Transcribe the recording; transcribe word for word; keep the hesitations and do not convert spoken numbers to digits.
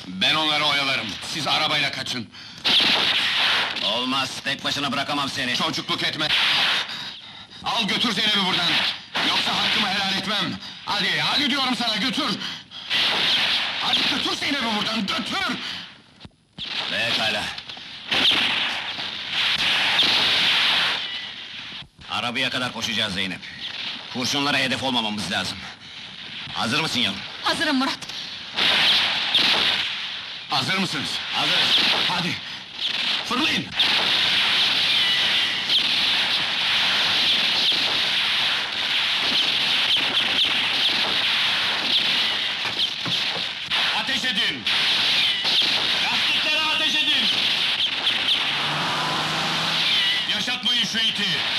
Ben onları oyalarım, siz arabayla kaçın! Olmaz, tek başına bırakamam seni! Çocukluk etme! Al götür Zeynep'i buradan! Yoksa hakkımı helal etmem! Hadi, hadi diyorum sana, götür! Hadi götür Zeynep'i buradan, götür! Pekala! Arabaya kadar koşacağız Zeynep! Kurşunlara hedef olmamamız lazım! Hazır mısın yavrum? Hazırım Murat! Hazır mısınız? Hazırız! Hadi! Fırlayın! Ateş edin! Lastiklere ateş edin! Yaşatmayın şu iti!